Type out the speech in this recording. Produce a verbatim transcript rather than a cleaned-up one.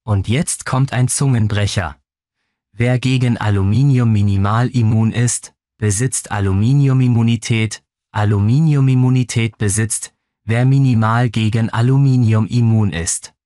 Und jetzt kommt ein Zungenbrecher. Wer gegen Aluminium minimal immun ist, besitzt Aluminiumimmunität. Aluminiumimmunität besitzt, wer minimal gegen Aluminium immun ist.